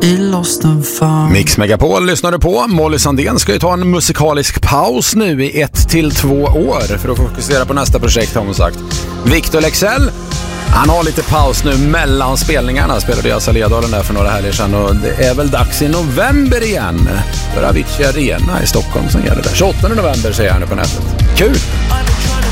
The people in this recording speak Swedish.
i Lost and Found. Mix Megapol lyssnar du på. Molly Sandén ska ju ta en musikalisk paus nu i 1 till 2 år för att fokusera på nästa projekt, har hon sagt. Victor Leksell, han har lite paus nu mellan spelningarna. Spelade i Asaledalen där för några helger sedan och det är väl dags i november igen för Avicii Arena i Stockholm som gäller där. 28 november säger han nu på nätet. Kul!